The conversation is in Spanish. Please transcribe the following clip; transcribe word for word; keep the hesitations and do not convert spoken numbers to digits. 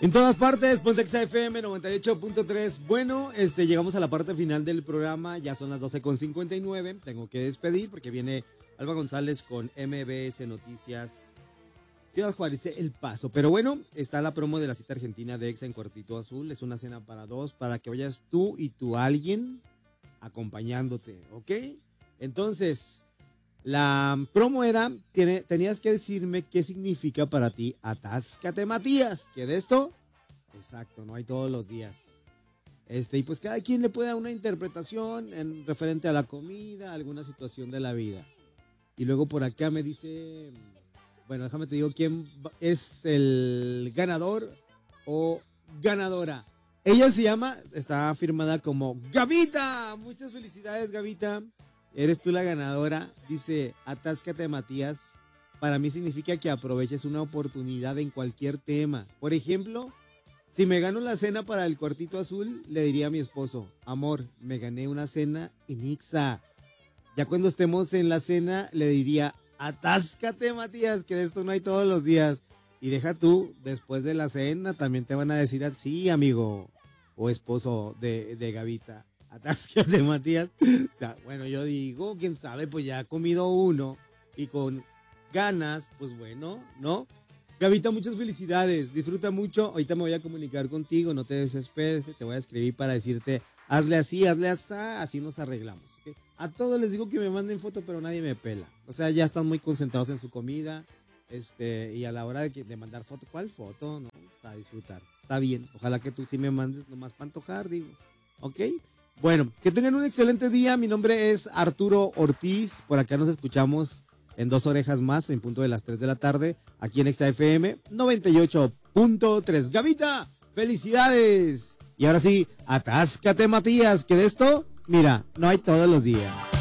En todas partes, Pontexa F M noventa y ocho punto tres. Bueno, este, llegamos a la parte final del programa, ya son las doce con cincuenta y nueve. Tengo que despedir porque viene Alba González con M B S Noticias Ciudad Juárez, El Paso. Pero bueno, está la promo de la cita argentina de Exa en Cuartito Azul. Es una cena para dos, para que vayas tú y tu alguien acompañándote, ¿ok? Entonces, la promo era, tiene, tenías que decirme qué significa para ti Atáscate Matías, que de esto, exacto, no hay todos los días. Este, y pues cada quien le puede dar una interpretación en referente a la comida, a alguna situación de la vida. Y luego por acá me dice, bueno, déjame te digo quién es el ganador o ganadora. Ella se llama, está firmada como Gavita. Muchas felicidades, Gavita. Eres tú la ganadora. Dice, Atáscate Matías. Para mí significa que aproveches una oportunidad en cualquier tema. Por ejemplo, si me gano la cena para el Cuartito Azul, le diría a mi esposo, amor, me gané una cena en Ixa. Ya cuando estemos en la cena, le diría, atáscate Matías, que de esto no hay todos los días. Y deja tú, después de la cena, también te van a decir así, amigo o esposo de, de Gavita. Atáscate Matías. O sea, bueno, yo digo, quién sabe, pues ya ha comido uno y con ganas, pues bueno, ¿no? Gavita, muchas felicidades, disfruta mucho. Ahorita me voy a comunicar contigo, no te desesperes, te voy a escribir para decirte, hazle así, hazle así, así nos arreglamos, ¿okay? A todos les digo que me manden foto, pero nadie me pela. O sea, ya están muy concentrados en su comida, este, y a la hora de, que, de mandar foto, ¿cuál foto? No, o sea, disfrutar. Está bien, ojalá que tú sí me mandes nomás para antojar, digo, ¿ok? Bueno, que tengan un excelente día. Mi nombre es Arturo Ortiz. Por acá nos escuchamos en dos orejas más, en punto de las tres de la tarde, aquí en Exa F M noventa y ocho punto tres. Gavita, felicidades. Y ahora sí, atáscate Matías, que de esto, mira, no hay todos los días.